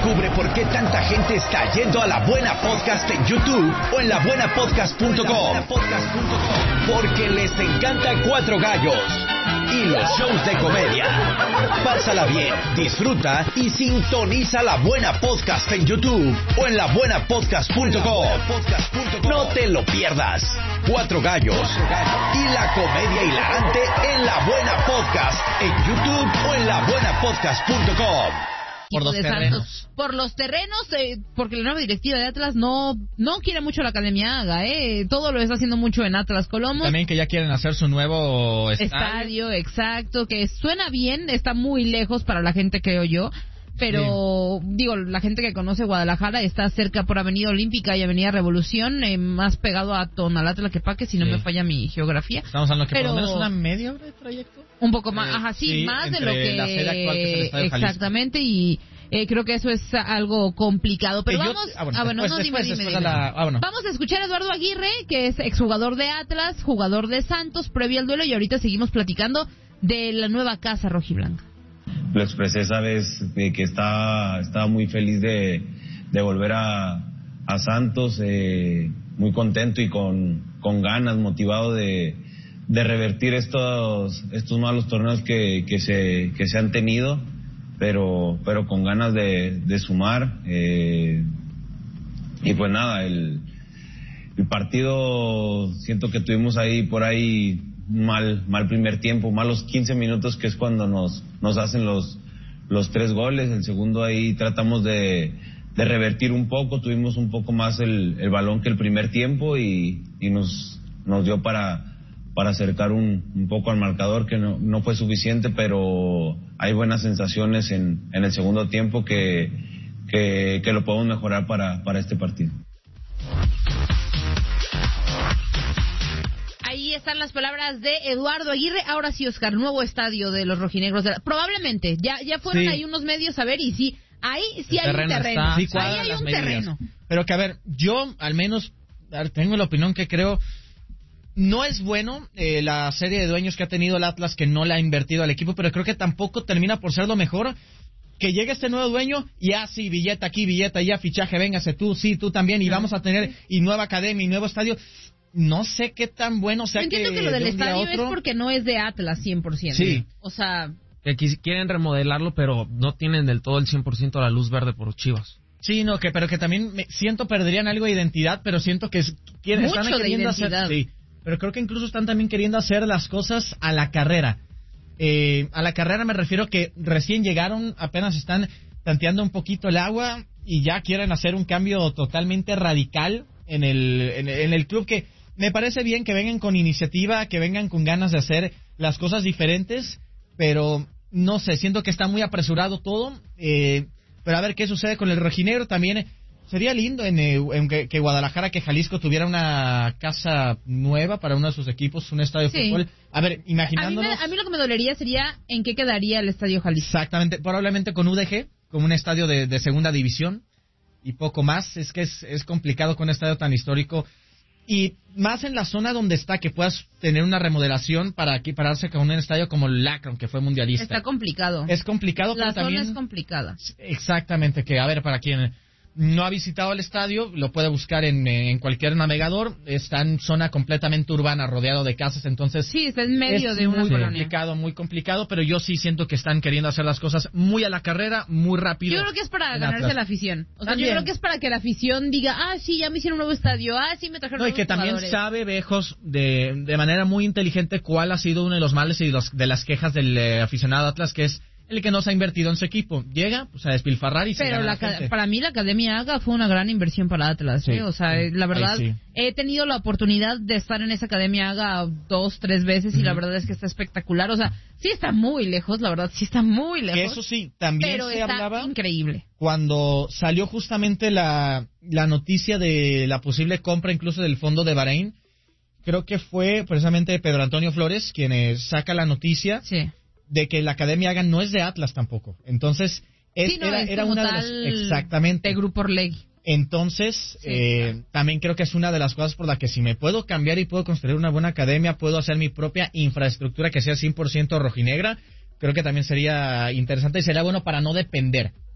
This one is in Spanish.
Descubre por qué tanta gente está yendo a La Buena Podcast en YouTube o en labuenapodcast.com. Porque les encanta Cuatro Gallos y los shows de comedia. Pásala bien, disfruta y sintoniza La Buena Podcast en YouTube o en labuenapodcast.com. No te lo pierdas. Cuatro Gallos y la comedia hilarante en La Buena Podcast en YouTube o en labuenapodcast.com. Por los terrenos. Por los terrenos, porque la nueva directiva de Atlas no quiere mucho la Academia Haga, todo lo está haciendo mucho en Atlas Colomos. También que ya quieren hacer su nuevo estadio. Exacto, que suena bien, está muy lejos para la gente, creo yo. Pero, digo, la gente que conoce Guadalajara está cerca por Avenida Olímpica y Avenida Revolución, más pegado a Tonalá, Tlaquepaque, si no me falla mi geografía. Estamos hablando que por lo menos una media hora de trayecto. Un poco más, más de lo que... la sede actual, que es el Estadio exactamente, Jalisco. Y creo que eso es algo complicado. Pero vamos... Vamos a escuchar a Eduardo Aguirre, que es exjugador de Atlas, jugador de Santos, previo al duelo, y ahorita seguimos platicando de la nueva casa rojiblanca. Lo expresé esa vez que estaba muy feliz de volver a Santos, muy contento y con ganas, motivado de revertir estos malos torneos que se han tenido, pero con ganas de sumar. Y pues nada, el partido siento que tuvimos por ahí mal primer tiempo, malos 15 minutos, que es cuando nos hacen los 3 goles. El segundo ahí tratamos de revertir un poco, tuvimos un poco más el balón que el primer tiempo y nos dio para acercar un poco al marcador, que no fue suficiente, pero hay buenas sensaciones en el segundo tiempo que lo podemos mejorar para este partido. Ahí están las palabras de Eduardo Aguirre. Ahora sí, Oscar, nuevo estadio de los rojinegros. Probablemente, ya fueron ahí unos medios a ver, y sí, ahí sí hay un terreno. Ahí hay un terreno. Pero que, a ver, yo al menos tengo la opinión que creo... No es bueno la serie de dueños que ha tenido el Atlas, que no le ha invertido al equipo, pero creo que tampoco termina por ser lo mejor que llegue este nuevo dueño y sí, billete aquí, billete allá, fichaje, véngase tú, sí, tú también, y vamos a tener y nueva academia y nuevo estadio. No sé qué tan bueno sea. Entiendo que lo del estadio es porque no es de Atlas 100%. Sí. O sea... Que quieren remodelarlo, pero no tienen del todo el 100% la luz verde por Chivas. Sí, pero que también siento perderían algo de identidad, pero siento que están queriendo hacer... Sí. Pero creo que incluso están también queriendo hacer las cosas a la carrera. A la carrera me refiero que recién llegaron, apenas están tanteando un poquito el agua y ya quieren hacer un cambio totalmente radical en el club, que me parece bien que vengan con iniciativa, que vengan con ganas de hacer las cosas diferentes, pero no sé, siento que está muy apresurado todo. Pero a ver qué sucede con el rojinegro. También sería lindo en que Guadalajara, que Jalisco tuviera una casa nueva para uno de sus equipos, un estadio de fútbol. A ver, imaginándonos... A mí lo que me dolería sería en qué quedaría el estadio Jalisco. Exactamente, probablemente con UDG, como un estadio de segunda división y poco más. Es que es complicado con un estadio tan histórico. Y más en la zona donde está, que puedas tener una remodelación para equipararse con un estadio como el Akron, que fue mundialista. Está complicado. Es complicado, pero también... La zona es complicada. Exactamente, que a ver, para quien no ha visitado el estadio, lo puede buscar en cualquier navegador. Está en zona completamente urbana, rodeado de casas, entonces... Sí, está en medio de una colonia. Muy complicado, pero yo sí siento que están queriendo hacer las cosas muy a la carrera, muy rápido. Yo creo que es para ganarse la afición. O sea, yo creo que es para que la afición diga, sí, ya me hicieron un nuevo estadio, sí, me trajeron nuevos y que jugadores. También sabe Bejos de manera muy inteligente cuál ha sido uno de los males y de las quejas del aficionado Atlas, que es el que no se ha invertido en su equipo. Llega pues a despilfarrar y pero para mí la Academia Haga fue una gran inversión para Atlas. Sí, o sea, la verdad, he tenido la oportunidad de estar en esa Academia Haga 2-3 veces y la verdad es que está espectacular. O sea, sí está muy lejos, la verdad, sí está muy lejos. Que eso sí, también pero se hablaba increíble. Cuando salió justamente la noticia de la posible compra incluso del fondo de Bahrein. Creo que fue precisamente Pedro Antonio Flores quien saca la noticia de que la Academia Haga no es de Atlas tampoco. Entonces, era una de las... Exactamente. De Grupo Orlegui. Entonces, también creo que es una de las cosas por las que si me puedo cambiar y puedo construir una buena academia, puedo hacer mi propia infraestructura que sea 100% rojinegra, creo que también sería interesante y sería bueno para no depender